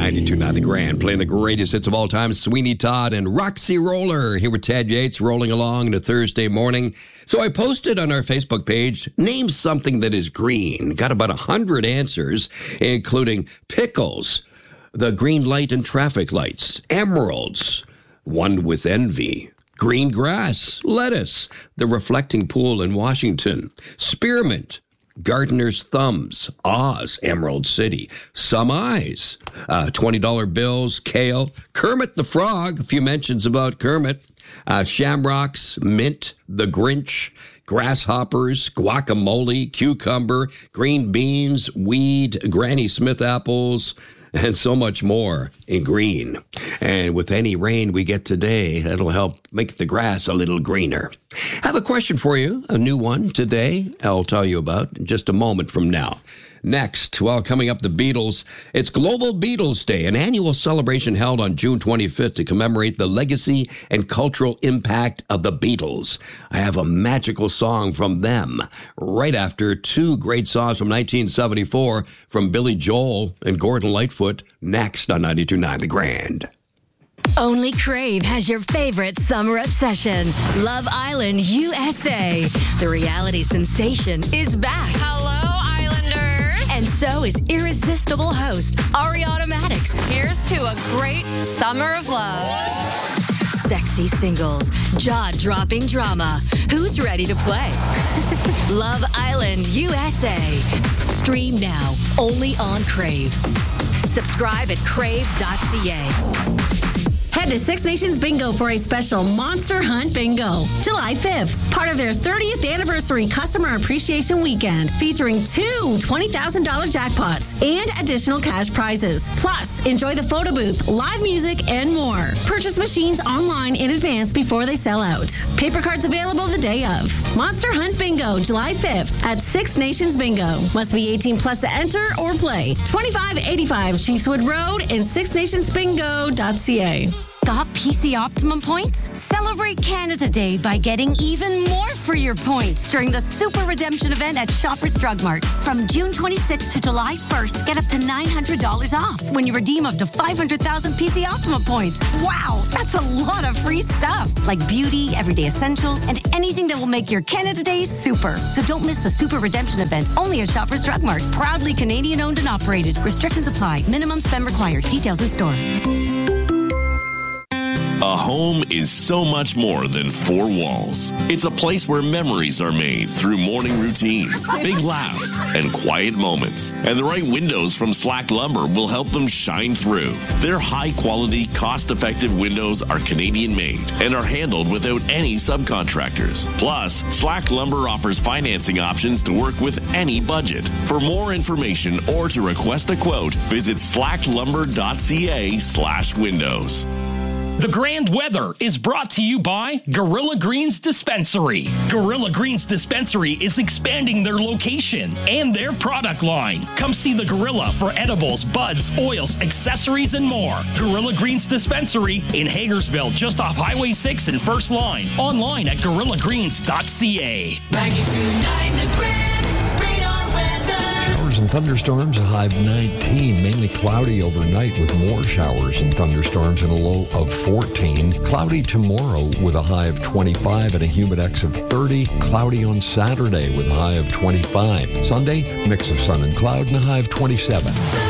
92.9 The Grand, playing the greatest hits of all time. Sweeney Todd and Roxy Roller here with Ted Yates, rolling along on a Thursday morning. So I posted on our Facebook page, name something that is green. Got about 100 answers, including pickles, the green light and traffic lights, emeralds, one with envy, green grass, lettuce, the reflecting pool in Washington, spearmint, gardener's thumbs, Oz, Emerald City, some eyes, $20 bills, kale, Kermit the Frog, a few mentions about Kermit, shamrocks, mint, the Grinch, grasshoppers, guacamole, cucumber, green beans, weed, Granny Smith apples, and so much more in green. And with any rain we get today, that'll help make the grass a little greener. I have a question for you, a new one today I'll tell you about in just a moment from now. Next, coming up, the Beatles. It's Global Beatles Day, an annual celebration held on June 25th to commemorate the legacy and cultural impact of the Beatles. I have a magical song from them right after two great songs from 1974 from Billy Joel and Gordon Lightfoot, next on 92.9 The Grand. Only Crave has your favorite summer obsession. Love Island USA. The reality sensation is back. Hello, Islanders. And so is irresistible host Ariana Madix. Here's to a great summer of love. Sexy singles, jaw-dropping drama. Who's ready to play? Love Island USA. Stream now, only on Crave. Subscribe at crave.ca. Head to Six Nations Bingo for a special Monster Hunt Bingo. July 5th, part of their 30th anniversary customer appreciation weekend, featuring two $20,000 jackpots and additional cash prizes. Plus, enjoy the photo booth, live music, and more. Purchase machines online in advance before they sell out. Paper cards available the day of. Monster Hunt Bingo, July 5th at Six Nations Bingo. Must be 18 plus to enter or play. 2585 Chiefswood Road and sixnationsbingo.ca. Got PC Optimum points? Celebrate Canada Day by getting even more for your points during the Super Redemption event at Shoppers Drug Mart. From June 26th to July 1st, get up to $900 off when you redeem up to 500,000 PC Optimum points. Wow, that's a lot of free stuff, like beauty, everyday essentials, and anything that will make your Canada Day super. So don't miss the Super Redemption event, only at Shoppers Drug Mart. Proudly Canadian owned and operated. Restrictions apply. Minimum spend required. Details in store. A home is so much more than four walls. It's a place where memories are made through morning routines, big laughs, and quiet moments. And the right windows from Slack Lumber will help them shine through. Their high-quality, cost-effective windows are Canadian-made and are handled without any subcontractors. Plus, Slack Lumber offers financing options to work with any budget. For more information or to request a quote, visit slacklumber.ca/windows. The Grand Weather is brought to you by Gorilla Greens Dispensary. Gorilla Greens Dispensary is expanding their location and their product line. Come see the Gorilla for edibles, buds, oils, accessories, and more. Gorilla Greens Dispensary in Hagersville, just off Highway 6 and First Line. Online at gorillagreens.ca. 92.9 The Grand. And thunderstorms, a high of 19, mainly cloudy overnight with more showers and thunderstorms and a low of 14. Cloudy tomorrow with a high of 25 and a humidex of 30. Cloudy on Saturday with a high of 25. Sunday, mix of sun and cloud and a high of 27.